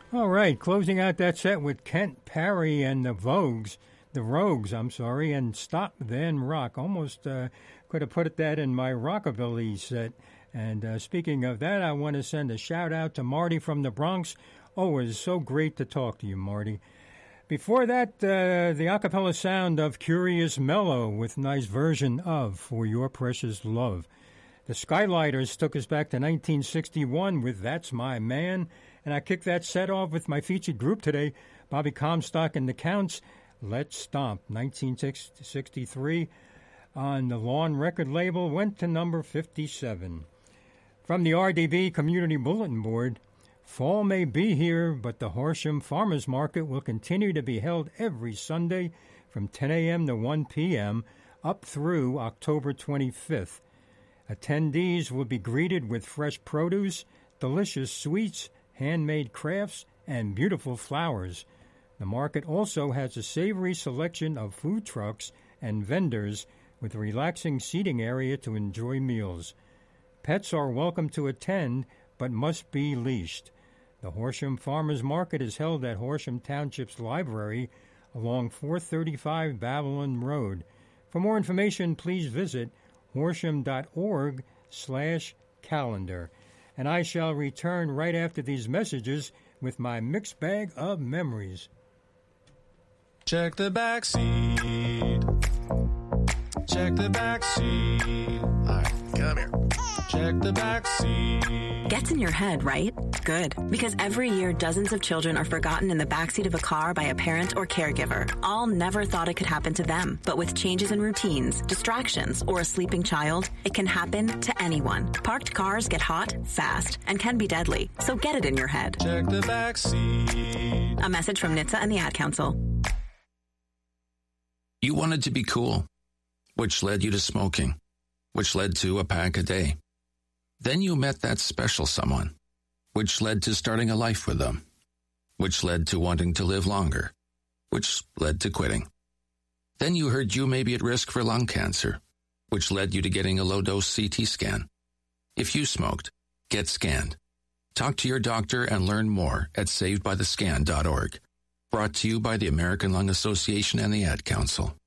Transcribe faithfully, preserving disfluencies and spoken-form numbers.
All right, closing out that set with Kent Parry and the Vogues, the Rogues, I'm sorry, and Stop Then Rock. Almost uh, could have put that in my rockabilly set. And uh, speaking of that, I want to send a shout out to Marty from the Bronx. Always so great to talk to you, Marty. Before that, uh, the a cappella sound of Curious Mellow with nice version of For Your Precious Love. The Skylighters took us back to nineteen sixty-one with That's My Man. And I kicked that set off with my featured group today, Bobby Comstock and the Counts, Let's Stomp, nineteen sixty-three. On the Lawn record label, went to number fifty-seven. From the R D B Community Bulletin Board, fall may be here, but the Horsham Farmers Market will continue to be held every Sunday from ten a.m. to one p.m. up through October twenty-fifth. Attendees will be greeted with fresh produce, delicious sweets, handmade crafts, and beautiful flowers. The market also has a savory selection of food trucks and vendors with a relaxing seating area to enjoy meals. Pets are welcome to attend, but must be leashed. The Horsham Farmers Market is held at Horsham Township's Library along four thirty-five Babylon Road. For more information, please visit horsham.org slash calendar. And I shall return right after these messages with my mixed bag of memories. Check the back seat. Check the back seat. All right, come here. Check the back seat. Gets in your head, right? Good. Because every year, dozens of children are forgotten in the backseat of a car by a parent or caregiver. All never thought it could happen to them. But with changes in routines, distractions, or a sleeping child, it can happen to anyone. Parked cars get hot, fast, and can be deadly. So get it in your head. Check the back seat. A message from N H T S A and the Ad Council. You wanted to be cool, which led you to smoking, which led to a pack a day. Then you met that special someone, which led to starting a life with them, which led to wanting to live longer, which led to quitting. Then you heard you may be at risk for lung cancer, which led you to getting a low-dose C T scan. If you smoked, get scanned. Talk to your doctor and learn more at saved by the scan dot org. Brought to you by the American Lung Association and the Ad Council.